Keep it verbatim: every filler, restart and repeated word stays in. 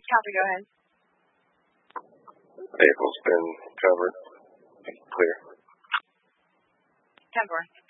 Copy, go ahead. Vehicle's been covered. Clear. ten four.